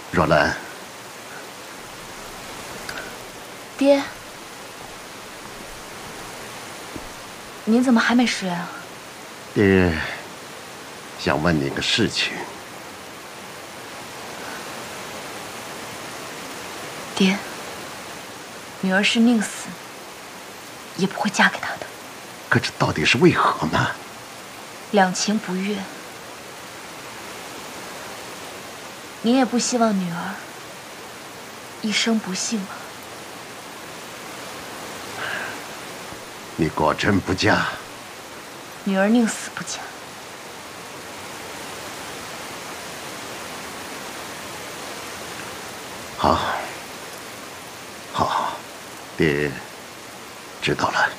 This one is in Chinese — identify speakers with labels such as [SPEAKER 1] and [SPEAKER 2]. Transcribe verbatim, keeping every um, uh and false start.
[SPEAKER 1] 若兰，
[SPEAKER 2] 爹，您怎么还没睡啊？
[SPEAKER 1] 爹想问你个事情。
[SPEAKER 2] 爹，女儿是宁死也不会嫁给他的。
[SPEAKER 1] 可这到底是为何呢？
[SPEAKER 2] 两情不悦，您也不希望女儿一生不幸啊。
[SPEAKER 1] 你果真不嫁？
[SPEAKER 2] 女儿宁死不嫁。
[SPEAKER 1] 好，好，爹知道了。